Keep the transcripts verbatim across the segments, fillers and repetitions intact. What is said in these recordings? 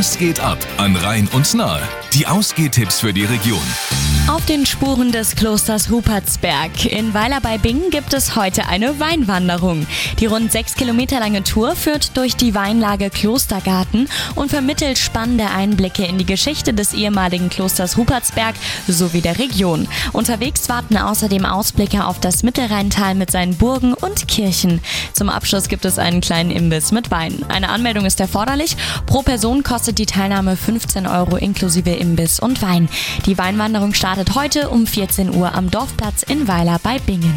Was geht ab an Rhein und Nahe? Die Ausgehtipps für die Region. Auf den Spuren des Klosters Rupertsberg in Weiler bei Bingen gibt es heute eine Weinwanderung. Die rund sechs Kilometer lange Tour führt durch die Weinlage Klostergarten und vermittelt spannende Einblicke in die Geschichte des ehemaligen Klosters Rupertsberg sowie der Region. Unterwegs warten außerdem Ausblicke auf das Mittelrheintal mit seinen Burgen und Kirchen. Zum Abschluss gibt es einen kleinen Imbiss mit Wein. Eine Anmeldung ist erforderlich. Pro Person kostet die Teilnahme fünfzehn Euro inklusive Imbiss und Wein. Die Weinwanderung startet heute um vierzehn Uhr am Dorfplatz in Weiler bei Bingen.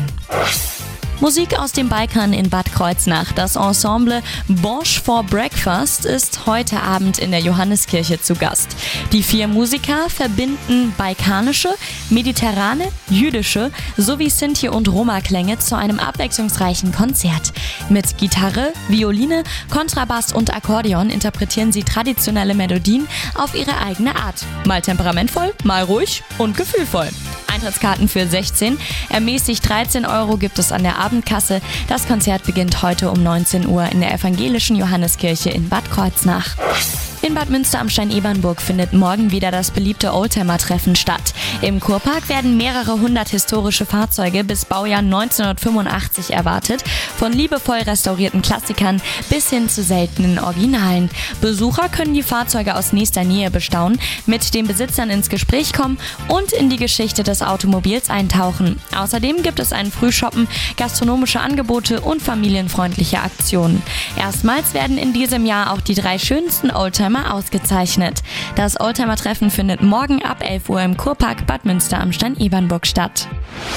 Musik aus dem Balkan in Bad Kreuznach. Das Ensemble Borsch for Breakfast ist heute Abend in der Johanneskirche zu Gast. Die vier Musiker verbinden balkanische, mediterrane, jüdische sowie Sinti- und Roma-Klänge zu einem abwechslungsreichen Konzert. Mit Gitarre, Violine, Kontrabass und Akkordeon interpretieren sie traditionelle Melodien auf ihre eigene Art. Mal temperamentvoll, mal ruhig und gefühlvoll. Eintrittskarten für sechzehn, ermäßigt dreizehn Euro gibt es an der Abendkasse. Das Konzert beginnt heute um neunzehn Uhr in der evangelischen Johanneskirche in Bad Kreuznach. In Bad Münster am Stein-Ebernburg findet morgen wieder das beliebte Oldtimer-Treffen statt. Im Kurpark werden mehrere hundert historische Fahrzeuge bis Baujahr neunzehnhundertfünfundachtzig erwartet, von liebevoll restaurierten Klassikern bis hin zu seltenen Originalen. Besucher können die Fahrzeuge aus nächster Nähe bestaunen, mit den Besitzern ins Gespräch kommen und in die Geschichte des Automobils eintauchen. Außerdem gibt es ein Frühshoppen, gastronomische Angebote und familienfreundliche Aktionen. Erstmals werden in diesem Jahr auch die drei schönsten Oldtimer ausgezeichnet. Das Oldtimer-Treffen findet morgen ab elf Uhr im Kurpark Bad Münster am Stein-Ebernburg statt.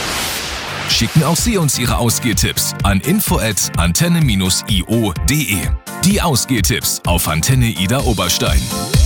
Schicken auch Sie uns Ihre Ausgehtipps an info at antenne dash i o punkt de. Die Ausgehtipps auf Antenne Ida Oberstein.